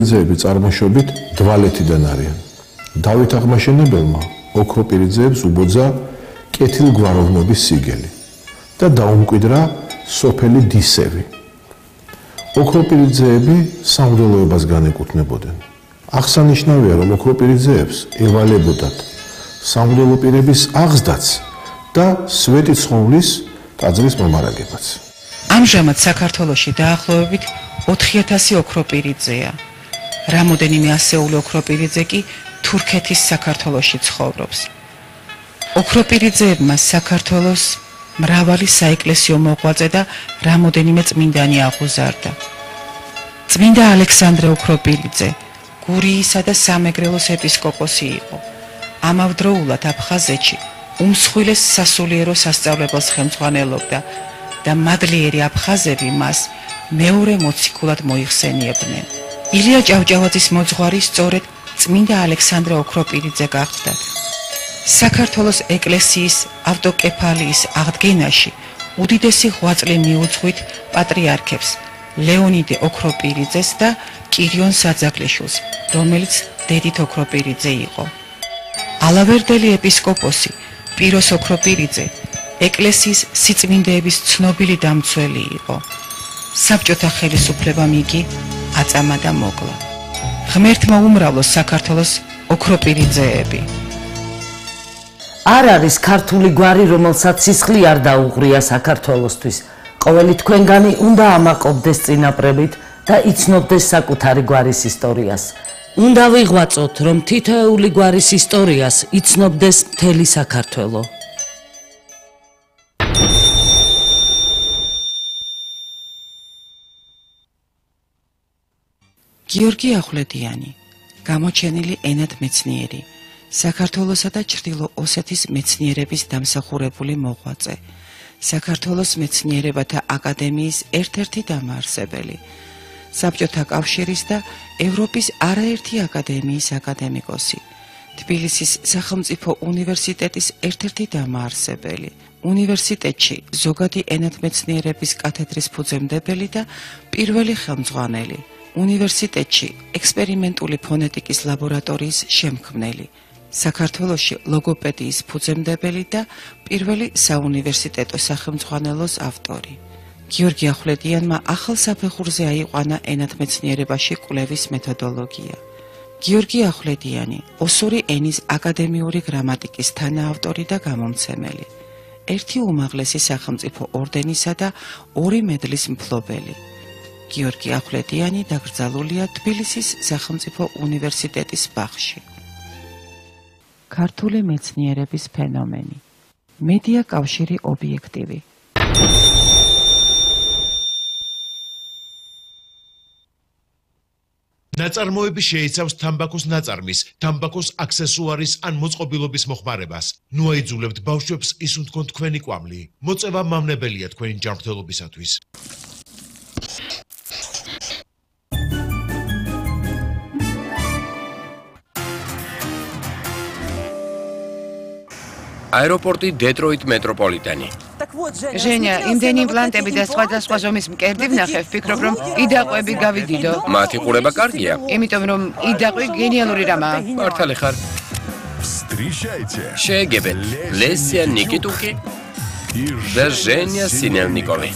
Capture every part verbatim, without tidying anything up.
ძეები წარმოშობით დვალეთიდან არიან. დავით აღმაშენებელმა ოქროპირიძეებს უბოძა კეთილგვაროვნების სიგელი და დაუმკვიდრა სოფელი დისევი. ოქროპირიძეები სამღვდელოებას განეკუთვნებოდნენ. აღსანიშნავია, რომ ოქროპირიძეებს ევალებოდათ სამღვდელო პირების აღზრდაც და სვეტიცხოვლის ტაძრის მომარაგებაც. ამჟამად საქართველოში დაახლოებით ოთხი ათასი ოქროპირიძეა. რამოდენიმე ასეული ოქროპირიძე კი თურქეთის საქართველოში ცხოვრობს. ოქროპირიძეებმა საქართველოს მრავალი საეკლესიო მოღვაწე და რამოდენიმე წმინდანი აღუზარდა. წმინდა ალექსანდრე ოქროპირიძე გურიისა და სამეგრელოს ეპისკოპოსი იყო. ამავდროულად აფხაზეთში უმსხვილეს სასულიერო სასწავლებელს ხელმძღვანელობდა და მადლიერი აფხაზები მას მეორე მოციქულად მოიხსენიებდნენ. ილია ჭავჭავაძის მოძღვარი სწორედ წმინდა ალექსანდრე ოქროპირიძე გახდათ. საქართველოს ეკლესიის ავტოკეფალიის აღდგენაში უდიდესი ღვაწლი მიუძღვით პატრიარქებს ლეონიდე ოქროპირიძეს და კირიონ საძაგლიშვილს, რომელიც დედით ოქროპირიძე იყო. ალავერდელი ეპისკოპოსი პიროს ოქროპირიძე ეკლესიის სიწმინდეების ცნობილი დამცველი იყო. საბჭოთა ხელისუფლებამ იგი აწამა და მოკლა. ღმერთმა უმრავლოს საქართველოს ოქროპირიძეები. არ არის ქართული გვარი, რომელსაც სისხლი არ დაუღრია საქართველოსთვის. ყოველი თქვენგანი უნდა ამაყობდეს წინაპრებით და იცნობდეს საკუთარი გვარის ისტორიას. უნდა ვიღვაწოთ, რომ თითოეული გვარის ისტორიას იცნობდეს მთელი საქართველო. გიორგი ახვლედიანი, გამოჩენილი ენათმეცნიერი, საქართველოსა და ჩრდილო ოსეთის მეცნიერების დამსახურებული მოღვაწე, საქართველოს მეცნიერებათა აკადემიის ერთ-ერთი დამაარსებელი, საბჭოთა კავშირის და ევროპის არაერთი აკადემიის აკადემიკოსი, თბილისის სახელმწიფო უნივერსიტეტის ერთ-ერთი დამაარსებელი, უნივერსიტეტში ზოგადი ენათმეცნიერების კათედრის ფუძემდებელი და პირველი ხელმძღვანელი, უნივერსიტეტში ექსპერიმენტული ფონეტიკის ლაბორატორიის შემქმნელი, საქართველოში ლოგოპედიის ფუძემდებელი და პირველი საუნივერსიტეტო სახელმძღვანელოს ავტორი. გიორგი ახვლედიანმა ახალ საფეხურზე აიყვანა ენათმეცნიერებაში კვლევის მეთოდოლოგია. გიორგი ახვლედიანი ოსური ენის აკადემიური გრამატიკის თანაავტორი და გამომცემელი, ერთი უმაღლესი სახელმწიფო ორდენისა და ორი მედლის მფლობელი. გიორგი ახვლედიანი დაკრძალულია თბილისის სახელმწიფო უნივერსიტეტის ბაღში. ქართული მეცნიერების ფენომენი. მედია კავშირი ობიექტივი. ნაწარმოები შეიცავს თამბაქოს ნაწარმის, თამბაქოს აქსესუარის ან მოწყობილობის მოხმარებას. ნუ აიძულებთ ბავშვებს ისუნ თქვენ თქვენი კვამლი. მოწევა მავნებელია თქვენი ჯანმრთელობისათვის. აეროპორტი დეტროიტ მეტროპოლიტენი. ჟენია, იმდენი იმპლანტები და სხვადასხვა ზომის მკერდი ვნახე, ვფიქრობ, რომ იდაყვები გავიდიდო. მათი ყურება კარგია. იმიტომ რომ იდაყვი გენიალური რამაა. მართალი ხარ. შეეგებენ ლესია ნიკიტუკი და ჟენია სინელნიკოვი.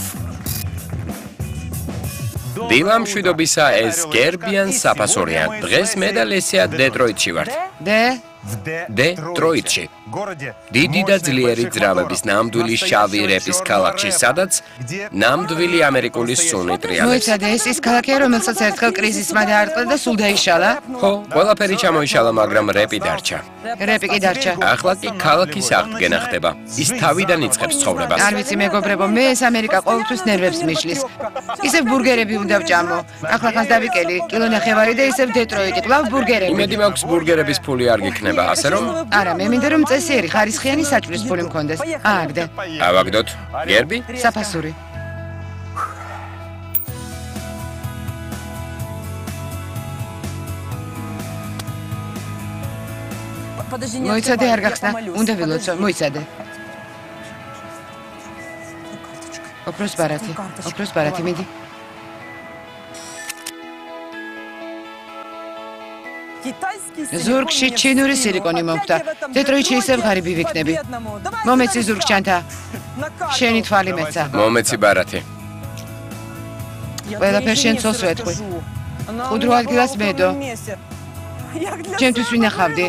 დილა მშვიდობისა, ეს გერბიან საფასურია. დღეს მე და ლესია დეტროიტში ვართ. დე? დეტროიტში. დიდი და ძლიერი ძრავების ნამდვილი შავი რეპის ქალაქში, სადაც ნამდვილი ამერიკული სუნი ტრიალებს. მოიცადე, ეს ის ქალაქია, რომელსაც ერთხელ კრიზისმა დაარტყა და სულ დაიშალა? ხო, ყველაფერი ჩამოიშალა, მაგრამ რეპი დარჩა. რეპი კი დარჩა. ახლა კი ქალაქის აღდგენა ხდება. ის თავიდან იწყებს ცხოვრებას. არ ვიცი მეგობრებო, მე ეს ამერიკა ყოველთვის ნერვებს მიშლის. ისევ ბურგერები უნდა ვჭამო. ახლა ხანს დავიკელი, კილო ნახევარი და ისევ დეტროიტი, კვლავ ბურგერები. იმედი მაქვს ბურგერების ფული არ გიქნება, ასე რომ? არა, მე მინდა რომ წესიერი ხარისხიანი საჭმლის ფული მქონდეს. ააგდე. ავაგდოთ. გერბი? საფასური. მოიცადე არ გახსნა, უნდა ვილოცო, მოიცადე. ოქროს ბარათი, ოქროს ბარათი მიდი. ზურგში ჩინური სილიკონი მომხდა. დეტროიტში ისევ ღარიბი ვიქნები. მომეცი ზურგჩანთა. შენი თვალი მეცა. მომეცი ბარათი. ყველაფერს შენ ცოლს ვეთქვი. ხუდრო ადგილას მედო. ჩემთვის ვინახავდი.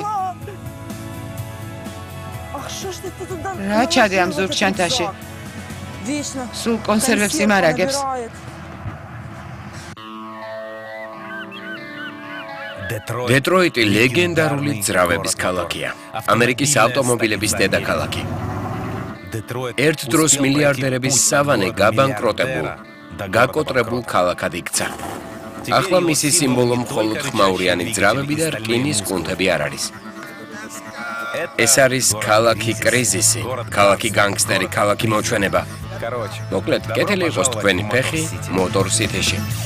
რა ჩადე ამ ზურგჩანთაში? სულ კონსერვებს იმარაგებს. დეტროიტი ლეგენდარული ძრავების ქალაქია. ამერიკის ავტომობილების დედაქალაქი. ერთ დროს მილიარდერების სავანე გაბანკროტებულ, გაკოტრებულ ქალაქად იქცა. ახლა მისი სიმბოლო მხოლოდ ხმაურიანი ძრავები და რკინის კუნთები არ არის. ეს არის ქალაქი კრიზისი, ქალაქი განგსტერი, ქალაქი მოჩვენება. მოკლედ, კეთილი იყოს თქვენი ფეხი მოტორ სიტიში.